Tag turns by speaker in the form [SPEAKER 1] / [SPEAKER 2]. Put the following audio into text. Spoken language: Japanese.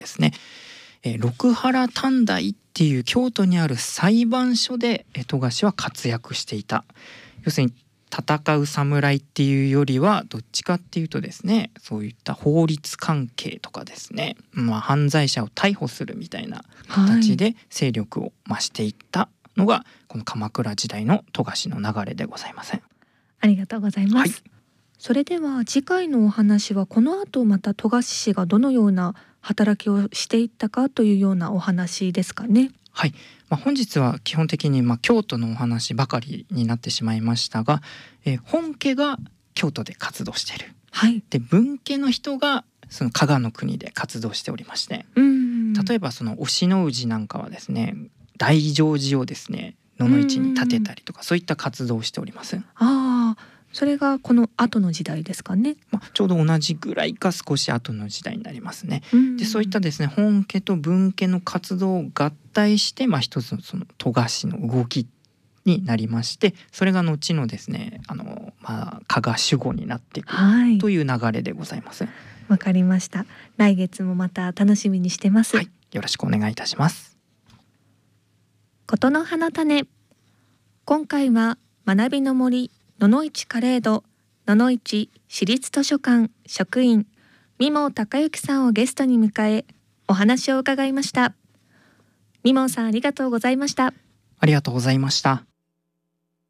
[SPEAKER 1] ですね、六原短大っていう京都にある裁判所で富樫は活躍していた。要するに戦う侍っていうよりはどっちかっていうとですね、そういった法律関係とかですね、犯罪者を逮捕するみたいな形で勢力を増していったのが、この鎌倉時代の富樫の流れでございます。
[SPEAKER 2] ありがとうございます、
[SPEAKER 1] はい、
[SPEAKER 2] それでは次回のお話はこの後また富樫氏がどのような働きをしていったかというようなお話ですかね。
[SPEAKER 1] はい、本日は基本的に京都のお話ばかりになってしまいましたが、本家が京都で活動している、
[SPEAKER 2] はい、
[SPEAKER 1] で分家の人がその加賀の国で活動しておりまして、例えばその忍野氏なんかはですね、大乗寺をですね野々市に建てたりとか、そういった活動をしております。
[SPEAKER 2] それがこの後の時代ですかね。
[SPEAKER 1] ちょうど同じぐらいか少し後の時代になりますね。でそういったですね本家と分家の活動を合体して、一つのその富樫の動きになりまして、それが後のですね加賀守護になっていくという流れでございます。
[SPEAKER 2] わかりました。来月もまた楽しみにしてます。
[SPEAKER 1] はい、よろしくお願いいたします。
[SPEAKER 2] ことの花種、今回は学びの森野々市カレード野々市市立図書館職員三毛隆之さんをゲストに迎えお話を伺いました。三毛さん、ありがとうございました。
[SPEAKER 1] ありがとうございました。